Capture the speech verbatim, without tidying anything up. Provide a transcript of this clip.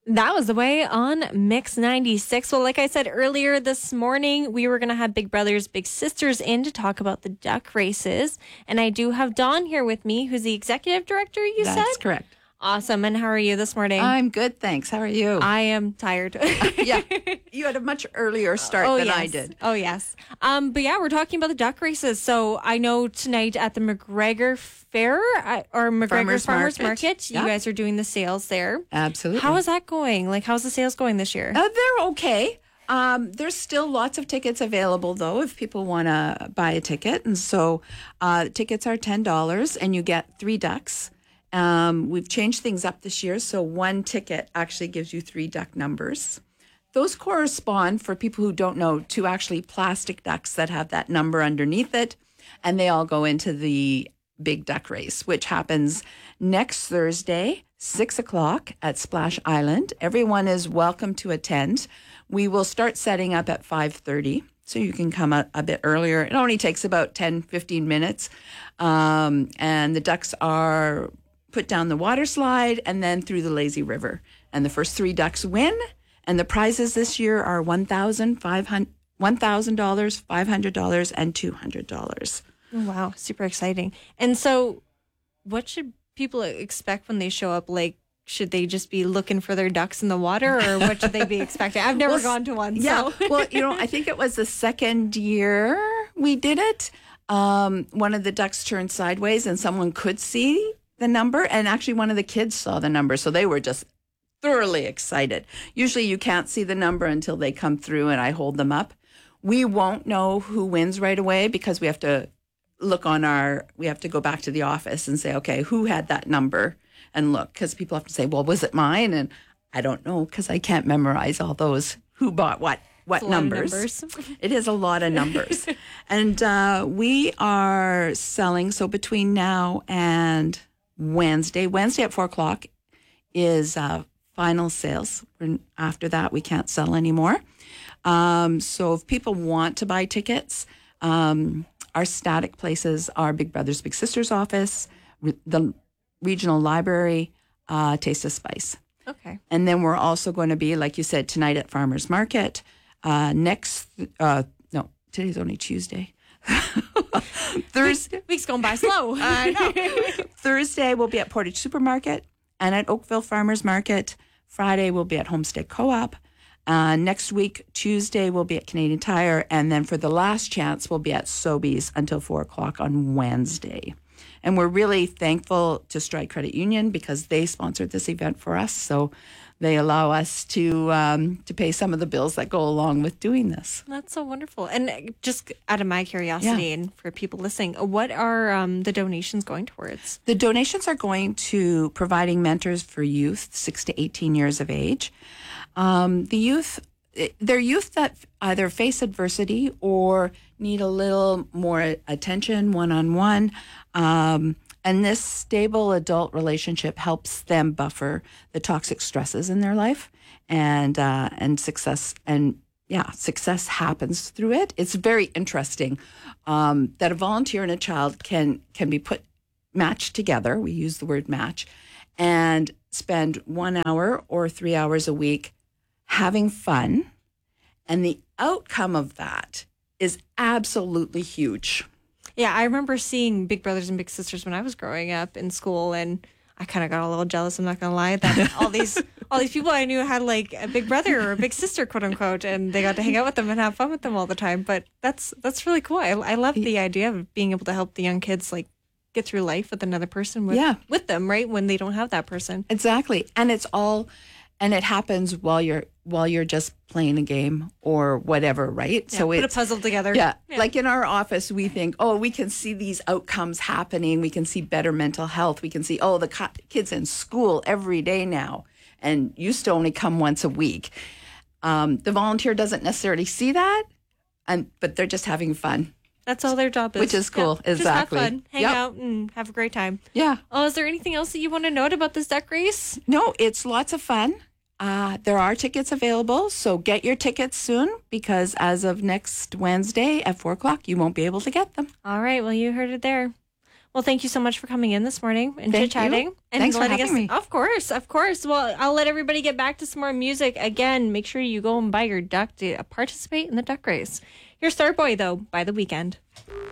That was the way on Mix ninety-six. Well, like I said earlier this morning, we were going to have Big Brothers Big Sisters in to talk about the duck races. And I do have Dawn here with me, who's the executive director, you That's said? That's correct. Awesome. And how are you this morning? I'm good, thanks. How are you? I am tired. Yeah, you had a much earlier start oh, than yes. I did. Oh, yes. Um, but yeah, we're talking about the duck races. So I know tonight at the McGregor Fair uh, or McGregor Farmers, Farmers Market, Market. you Yeah. guys are doing the sales there. Absolutely. How is that going? Like, how's the sales going this year? Uh, they're okay. Um, there's still lots of tickets available, though, if people want to buy a ticket. And so uh, tickets are ten dollars and you get three ducks. Um, we've changed things up this year, so one ticket actually gives you three duck numbers. Those correspond, for people who don't know, to actually plastic ducks that have that number underneath it, and they all go into the big duck race, which happens next Thursday, six o'clock at Splash Island. Everyone is welcome to attend. We will start setting up at five thirty, so you can come a, a bit earlier. It only takes about ten, fifteen minutes, um, and the ducks are put down the water slide and then through the lazy river. And the first three ducks win. And the prizes this year are one thousand dollars, five hundred dollars, and two hundred dollars. Wow, super exciting. And so what should people expect when they show up? Like, should they just be looking for their ducks in the water, or what should they be expecting? I've never well, gone to one. Yeah. So. Well, you know, I think it was the second year we did it. Um, one of the ducks turned sideways and someone could see the number, and actually one of the kids saw the number, so they were just thoroughly excited. Usually you can't see the number until they come through and I hold them up. We won't know who wins right away because we have to look on our, we have to go back to the office and say, okay, who had that number, and look, because people have to say, well, was it mine? And I don't know, because I can't memorize all those who bought what. What numbers. numbers. It is a lot of numbers. And uh, we are selling, so between now and Wednesday, Wednesday at four o'clock is uh, final sales. After that, we can't sell anymore. Um, so if people want to buy tickets, um, our static places are Big Brothers Big Sisters office, re- the regional library, uh, Taste of Spice. Okay. And then we're also going to be, like you said, tonight at Farmers Market. Uh, next, uh, no, today's only Tuesday. Thursday. Week's going by slow. I know. Thursday we'll be at Portage Supermarket and at Oakville Farmers Market. Friday we'll be at Homestead Co-op. Uh, next week, Tuesday, we'll be at Canadian Tire. And then for the last chance, we'll be at Sobeys until four o'clock on Wednesday. And we're really thankful to Stride Credit Union because they sponsored this event for us. So they allow us to um, to pay some of the bills that go along with doing this. That's so wonderful. And just out of my curiosity, Yeah. and for people listening, what are um, the donations going towards? The donations are going to providing mentors for youth six to eighteen years of age. Um, the youth, they're youth that either face adversity or need a little more attention one-on-one. Um, and this stable adult relationship helps them buffer the toxic stresses in their life, and uh, and success and yeah, success happens through it. It's very interesting um, that a volunteer and a child can can be put matched together. We use the word match, and spend one hour or three hours a week having fun, and the outcome of that is absolutely huge. Yeah, I remember seeing Big Brothers and Big Sisters when I was growing up in school, and I kind of got a little jealous, I'm not going to lie, that all these all these people I knew had like a big brother or a big sister, quote unquote, and they got to hang out with them and have fun with them all the time. But that's that's really cool. I, I love the idea of being able to help the young kids like get through life with another person with, Yeah. with them, right, when they don't have that person. Exactly. And it's all, and it happens while you're while you're just playing a game or whatever, right? Yeah, so put it's a puzzle together. Yeah, yeah. Like in our office, we think, oh, we can see these outcomes happening. We can see better mental health. We can see, oh, the co- kids in school every day now and used to only come once a week. Um, the volunteer doesn't necessarily see that, and but they're just having fun. That's all their job is. Which is cool. Yeah, Exactly. Just have fun, hang Yep. out, and have a great time. Yeah. Oh, is there anything else that you want to note about this duck race? No, it's lots of fun. Uh, there are tickets available, so get your tickets soon because as of next Wednesday at four o'clock, you won't be able to get them. All right, well, you heard it there. Well, thank you so much for coming in this morning and Thank chit-chatting. you. And Thanks for letting having us, me. Of course, of course. Well, I'll let everybody get back to some more music. Again, make sure you go and buy your duck to participate in the duck race. Here's Starboy, though, by The Weeknd.